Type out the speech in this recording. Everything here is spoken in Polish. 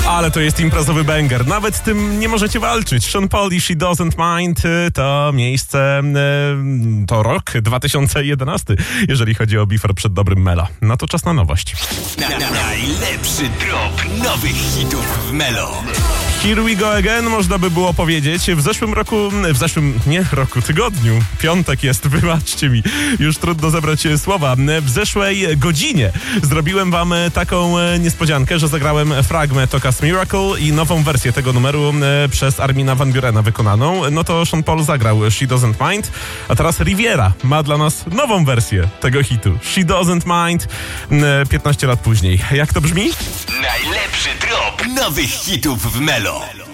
Ale to jest imprezowy banger. Nawet z tym nie możecie walczyć. Sean Paul i She Doesn't Mind to miejsce, to rok 2011, jeżeli chodzi o Before przed dobrym Melo. No to czas na nowość. Najlepszy drop nowych hitów w Melo. Here we go again, można by było powiedzieć. Tygodniu, piątek jest, wybaczcie mi, już trudno zebrać słowa. W zeszłej godzinie zrobiłem wam taką niespodziankę, że zagrałem fragment Tokas Miracle i nową wersję tego numeru przez Armina van Burena wykonaną. No to Sean Paul zagrał She Doesn't Mind, a teraz Riviera ma dla nas nową wersję tego hitu. She Doesn't Mind 15 lat później. Jak to brzmi? Najlepszy drop nowych hitów w Melo.